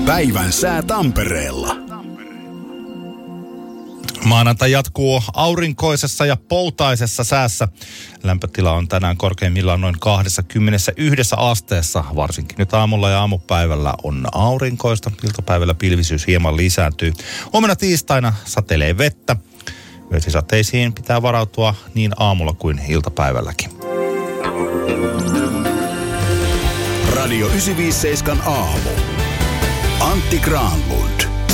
Päivän sää Tampereella. Maanantai jatkuu aurinkoisessa ja poutaisessa säässä. Lämpötila on tänään korkeimmillaan noin 21 asteessa. Varsinkin nyt aamulla ja aamupäivällä on aurinkoista. Iltapäivällä pilvisyys hieman lisääntyy. Huomenna tiistaina satelee vettä. Vesisateisiin pitää varautua niin aamulla kuin iltapäivälläkin. Radio 957 aamu. Antti Granlund.